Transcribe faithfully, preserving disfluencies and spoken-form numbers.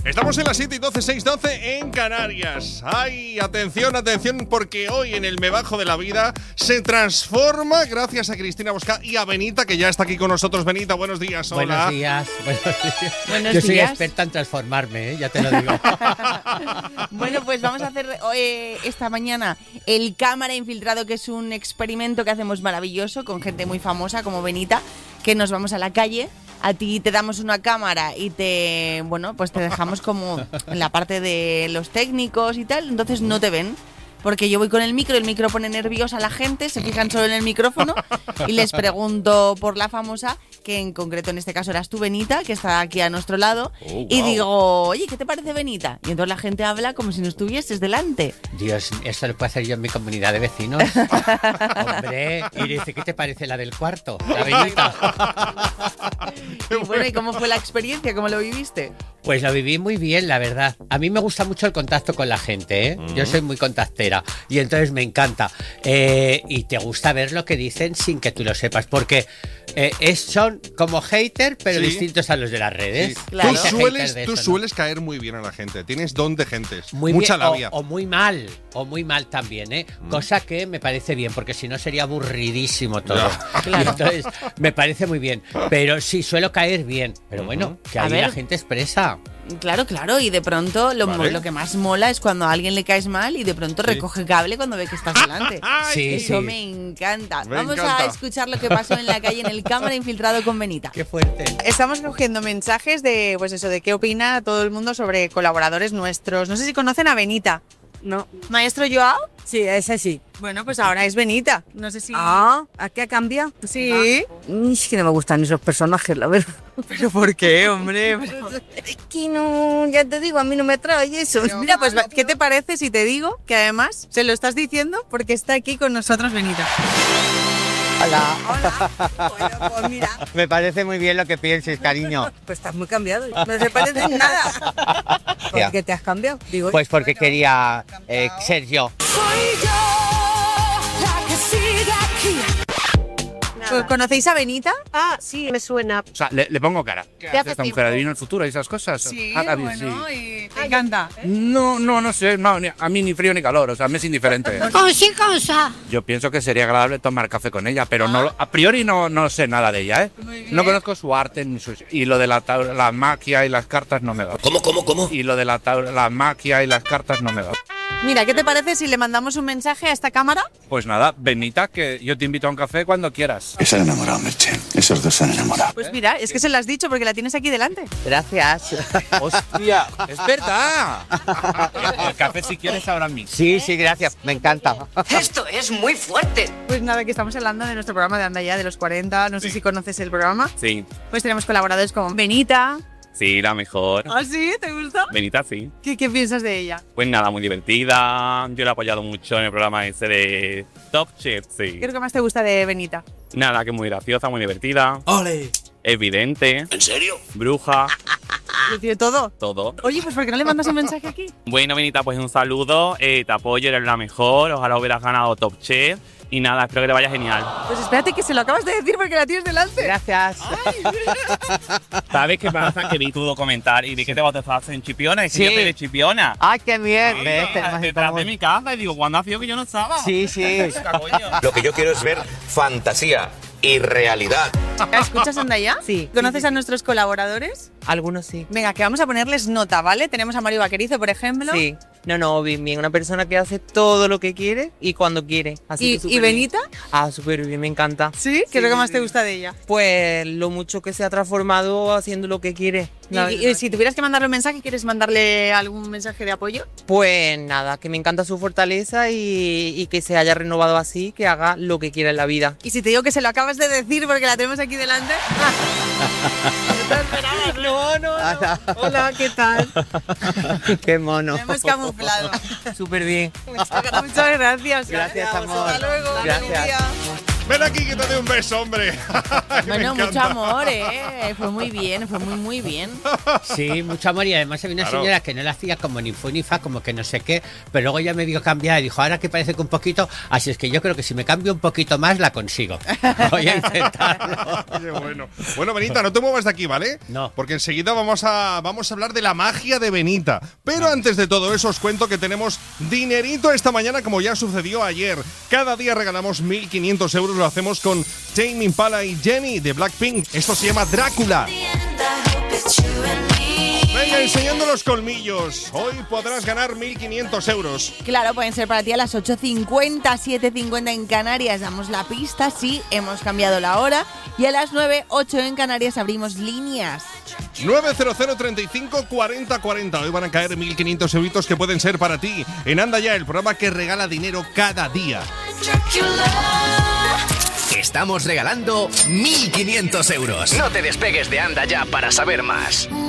Estamos en las siete y doce, seis y doce en Canarias. Ay, atención, atención, porque hoy en el Me Bajo de la Vida se transforma gracias a Cristina Bosca y a Benita, que ya está aquí con nosotros. Benita, buenos días. Hola. Buenos días. Buenos días. Buenos Yo soy días. experta en transformarme, ¿eh? Ya te lo digo. Bueno, pues vamos a hacer eh, esta mañana el Cámara Infiltrado, que es un experimento que hacemos maravilloso con gente muy famosa como Benita, que nos vamos a la calle. A ti te damos una cámara y te, bueno, pues te dejamos como en la parte de los técnicos y tal, entonces no te ven. Porque yo voy con el micro, el micro pone nerviosa a la gente, se fijan solo en el micrófono y les pregunto por la famosa, que en concreto en este caso eras tú, Benita, que está aquí a nuestro lado, Oh, wow. y digo, oye, ¿qué te parece, Benita? Y entonces la gente habla como si no estuvieses delante. Dios, esto lo puedo hacer yo en mi comunidad de vecinos. Hombre, y dice, ¿qué te parece la del cuarto? La Benita. Y bueno, ¿y cómo fue la experiencia? ¿Cómo lo viviste? Pues lo viví muy bien, la verdad. A mí me gusta mucho el contacto con la gente, ¿eh? Mm. Yo soy muy contactera y entonces me encanta. Eh, y te gusta ver lo que dicen sin que tú lo sepas, porque eh, es, son como hater, pero Sí. distintos a los de las redes. Sí. Claro. Tú, Ese sueles, hater de tú eso, ¿no? sueles caer muy bien a la gente. Tienes don de gentes. Muy Mucha bien, o- labia. O, muy mal, o muy mal también, ¿eh? Mm. Cosa que me parece bien, porque si no sería aburridísimo todo. Ya. Claro. Y entonces, me parece muy bien. Pero sí, suelo caer bien. Pero bueno, que A ahí ver. la gente expresa. Claro, claro, y de pronto lo, Vale. lo que más mola es cuando a alguien le caes mal y de pronto Sí. recoge cable cuando ve que estás delante. Ay, Sí, Eso sí. me encanta. Me Vamos encanta. a escuchar lo que pasó en la calle en el Cámara Infiltrado con Benita. Qué fuerte. Estamos cogiendo mensajes de, pues eso, de qué opina todo el mundo sobre colaboradores nuestros. No sé si conocen a Benita. No, Maestro Joao. sí, ese sí. Bueno, pues ahora es Benita. No sé si. Ah, ¿a qué ha cambiado? Sí. Mm, Es que no me gustan esos personajes, la verdad. ¿Pero por qué, hombre? Es que no, ya te digo, a mí no me trae eso. Mira, pues, ¿qué te parece si te digo que además se lo estás diciendo porque está aquí con nosotros Benita? Hola. Hola. Bueno, pues mira, Me parece muy bien lo que pienses, cariño. pues estás muy cambiado. No se parece en nada. ¿Por qué te has cambiado? Digo, Pues porque quería eh, ser yo. ¿Conocéis a Benita? Ah, sí, me suena. O sea, le, le pongo cara. ¿Qué hace hace esta tiempo? mujer? ¿Adivina el futuro y esas cosas? Ah, bien, sí. y te encanta. No, no, no sé. No, ni- a mí ni frío ni calor. O sea, me es indiferente. Yo pienso que sería agradable tomar café con ella, pero no, lo- a priori no, no sé nada de ella, ¿eh? No conozco su arte ni su... Y lo de la, tabla- la magia y las cartas no me va. ¿Cómo, cómo, cómo? Y lo de la, tabla- la magia y las cartas no me va. Mira, ¿qué te parece si le mandamos un mensaje a esta cámara? Pues nada, Benita, que yo te invito a un café cuando quieras. Se han enamorado, Merche. Esos dos se han enamorado. Pues mira, es que se lo has dicho porque la tienes aquí delante. Gracias. ¡Hostia! ¡Es verdad! El café si quieres ahora mismo. Sí, sí, gracias. Me encanta. Esto es muy fuerte. Pues nada, que estamos hablando de nuestro programa de Anda Ya, de los cuarenta. No sé si conoces el programa. Sí, Pues tenemos colaboradores como Benita. sí, la mejor. ¿Ah, sí? ¿Te gusta? Benita, sí. ¿Qué, qué piensas de ella? Pues nada, muy divertida. Yo la he apoyado mucho en el programa ese de Top Chef, sí. ¿Qué es lo que más te gusta de Benita? Nada, que muy graciosa, muy divertida. ¡Ole! Evidente. ¿En serio? Bruja. ¿Lo tiene todo? Todo. Oye, pues ¿por qué no le mandas un mensaje aquí? Bueno, Benita, pues un saludo. Eh, te apoyo, eres la mejor. Ojalá hubieras ganado Top Chef. Y nada, espero que te vaya genial. Pues espérate que se lo acabas de decir porque la tienes delante. Gracias. ¿Sabes qué pasa? Que vi tu documental y vi que te bautizaste en Chipiona. Y Sí. que yo soy de Chipiona. Ay, qué bien. Sí, ¿Ves? Tenemos en detrás de común. mi casa. Y digo, ¿cuándo ha sido que yo no estaba? Sí, sí. Coño. Lo que yo quiero es ver fantasía y realidad. ¿Escuchas Anda Ya? Sí. ¿Conoces a nuestros colaboradores? algunos sí. Venga, que vamos a ponerles nota, ¿vale? Tenemos a Mario Vaquerizo, por ejemplo. Sí. No, no, bien, bien. Una persona que hace todo lo que quiere y cuando quiere. Así ¿Y, que y súper bien. Benita? Ah, súper bien, me encanta. ¿Sí? ¿Qué es lo que más te gusta de ella? Pues lo mucho que se ha transformado haciendo lo que quiere. Y, la y- verdad. y si tuvieras que mandarle un mensaje, ¿quieres mandarle algún mensaje de apoyo? Pues nada, que me encanta su fortaleza y, y que se haya renovado así, que haga lo que quiera en la vida. Y si te digo que se lo acabas de decir porque la tenemos aquí delante. No, no, no. Hola, ¿qué tal? Qué mono. Te hemos camuflado. Súper bien. Muchas, muchas gracias. Gracias, amor. Hasta luego. Gracias. Buen día. Ven aquí que te dé un beso, hombre. Bueno, mucho amor, ¿eh? Fue muy bien, fue muy, muy bien. Sí, mucho amor. Y además había una Claro. señora que no la hacía como ni fu ni fa, como que no sé qué, pero luego ya me vio cambiar y dijo, ahora que parece que un poquito, así es que yo creo que si me cambio un poquito más la consigo. Voy a intentarlo. Qué bueno. Bueno, Benita, no te muevas de aquí, ¿vale? No. Porque enseguida vamos a, vamos a hablar de la magia de Benita. Pero antes de todo eso os cuento que tenemos dinerito esta mañana, como ya sucedió ayer. Cada día regalamos mil quinientos euros, lo hacemos con Tame Impala y Jenny de Blackpink. Esto se llama Drácula. Venga, enseñando los colmillos. Hoy podrás ganar mil quinientos euros. Claro, pueden ser para ti a las ocho cincuenta, siete cincuenta en Canarias. Damos la pista, sí, hemos cambiado la hora. Y a las nueve, ocho en Canarias abrimos líneas. nueve cero cero, treinta y cinco, cuarenta, cuarenta. Hoy van a caer mil quinientos euritos que pueden ser para ti. En Anda Ya, el programa que regala dinero cada día. Estamos regalando mil quinientos euros. No te despegues de Anda Ya para saber más.